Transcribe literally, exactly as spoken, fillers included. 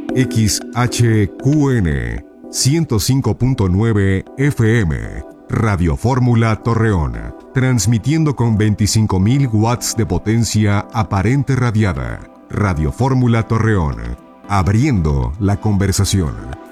X H Q N ciento cinco punto nueve F M, Radio Fórmula Torreón, transmitiendo con veinticinco mil watts de potencia aparente radiada. Radio Fórmula Torreón, abriendo la conversación.